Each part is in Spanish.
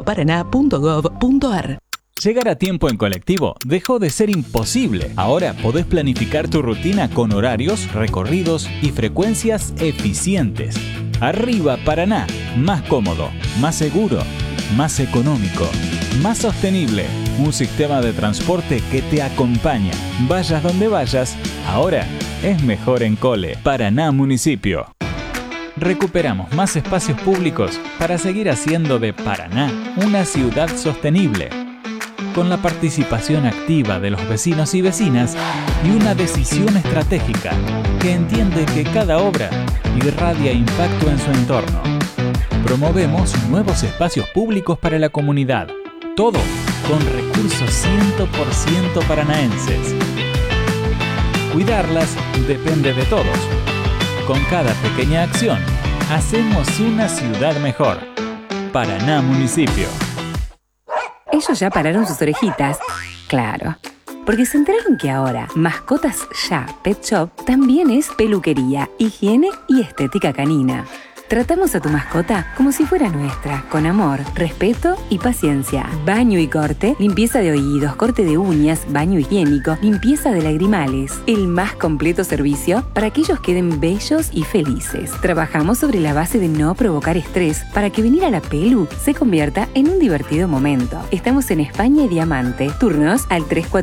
gobierno.paraná.gov.ar. Llegar a tiempo en colectivo dejó de ser imposible. Ahora podés planificar tu rutina con horarios, recorridos y frecuencias eficientes. Arriba Paraná, más cómodo, más seguro, más económico, más sostenible. Un sistema de transporte que te acompaña. Vayas donde vayas, ahora es mejor en Cole. Paraná Municipio. Recuperamos más espacios públicos para seguir haciendo de Paraná una ciudad sostenible, con la participación activa de los vecinos y vecinas y una decisión estratégica que entiende que cada obra irradia impacto en su entorno. Promovemos nuevos espacios públicos para la comunidad, todo con recursos 100% paranaenses. Cuidarlas depende de todos. Con cada pequeña acción, hacemos una ciudad mejor. Paraná Municipio. Ellos ya pararon sus orejitas. Claro, porque se enteraron que ahora Mascotas Ya Pet Shop también es peluquería, higiene y estética canina. Tratamos a tu mascota como si fuera nuestra, con amor, respeto y paciencia. Baño y corte, limpieza de oídos, corte de uñas, baño higiénico, limpieza de lagrimales. El más completo servicio para que ellos queden bellos y felices. Trabajamos sobre la base de no provocar estrés para que venir a la pelu se convierta en un divertido momento. Estamos en España y Diamante. Turnos al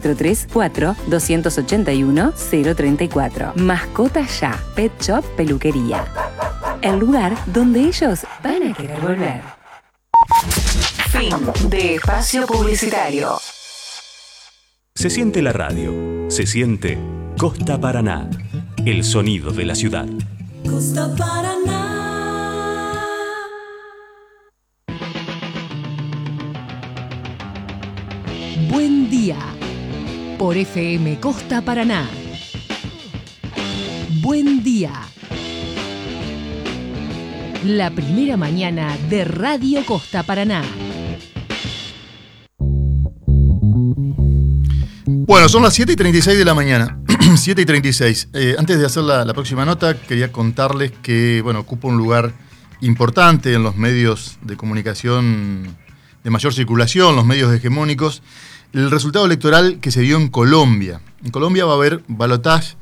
343-4-281-034. Mascotas Ya Pet Shop Peluquería. El lugar donde ellos van a querer volver. Fin de espacio publicitario. Se siente la radio, se siente Costa Paraná, el sonido de la ciudad. Costa Paraná. Buen día. Por FM Costa Paraná. Buen día. La primera mañana de Radio Costa Paraná. Bueno, son las 7:36 de la mañana. 7:36. Antes de hacer la próxima nota, quería contarles que, bueno, ocupa un lugar importante en los medios de comunicación de mayor circulación, los medios hegemónicos, el resultado electoral que se dio en Colombia. En Colombia va a haber balotaje,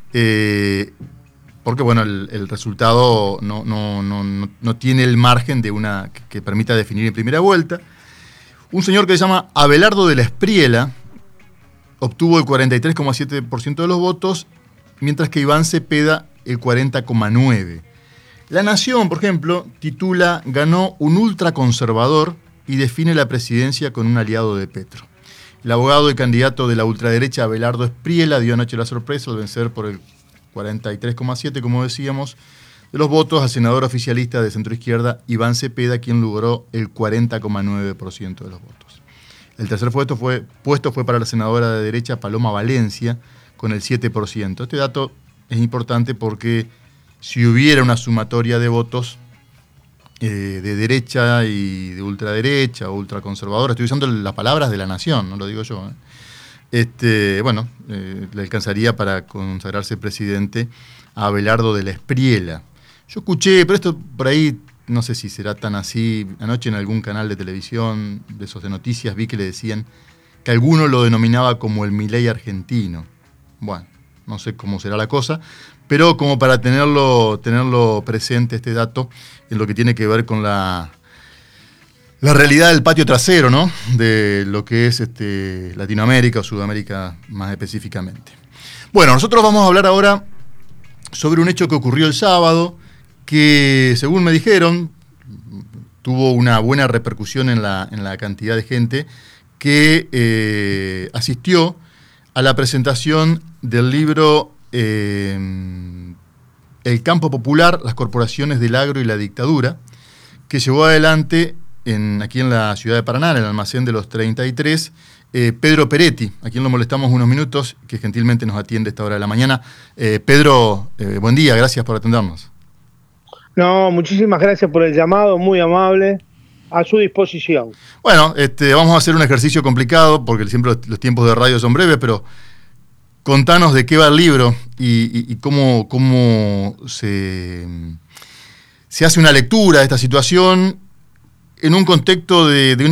porque bueno, el resultado no tiene el margen de una que permita definir en primera vuelta. Un señor que se llama Abelardo de la Espriella obtuvo el 43,7% de los votos, mientras que Iván Cepeda el 40,9%. La Nación, por ejemplo, titula «Ganó un ultraconservador y define la presidencia con un aliado de Petro». El abogado y candidato de la ultraderecha Abelardo Espriella dio anoche la sorpresa al vencer por el 43,7%, como decíamos, de los votos al senador oficialista de centroizquierda Iván Cepeda, quien logró el 40,9% de los votos. El tercer puesto fue para la senadora de derecha Paloma Valencia, con el 7%. Este dato es importante porque si hubiera una sumatoria de votos de derecha y de ultraderecha o ultraconservadora, estoy usando las palabras de La Nación, no lo digo yo, le alcanzaría para consagrarse presidente a Abelardo de la Espriella. Yo escuché, pero esto por ahí, no sé si será tan así, anoche en algún canal de televisión, de esos de noticias, vi que le decían que alguno lo denominaba como el Milei argentino. Bueno, no sé cómo será la cosa, pero como para tenerlo presente este dato en lo que tiene que ver con la realidad del patio trasero, ¿no? De lo que es Latinoamérica o Sudamérica más específicamente. Bueno, nosotros vamos a hablar ahora sobre un hecho que ocurrió el sábado, que según me dijeron, tuvo una buena repercusión en la cantidad de gente que asistió a la presentación del libro El campo popular, las corporaciones del agro y la dictadura, que llevó adelante aquí en la ciudad de Paraná, en el almacén de los 33, Pedro Peretti, a quien lo molestamos unos minutos, que gentilmente nos atiende a esta hora de la mañana. Pedro, buen día, gracias por atendernos. No, muchísimas gracias por el llamado, muy amable, a su disposición. Bueno, vamos a hacer un ejercicio complicado, porque siempre los tiempos de radio son breves, pero contanos de qué va el libro y cómo se hace una lectura de esta situación en un contexto de